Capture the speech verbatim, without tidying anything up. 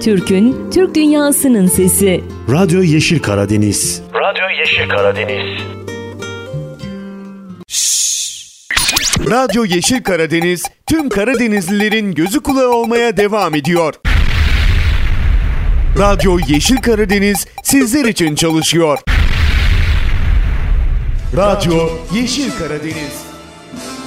Türk'ün, Türk dünyasının sesi. Radyo Yeşil Karadeniz. Radyo Yeşil Karadeniz. Radyo Yeşil Karadeniz, tüm Karadenizlilerin gözü kulağı olmaya devam ediyor. Radyo Yeşil Karadeniz sizler için çalışıyor. Radyo Yeşil Karadeniz.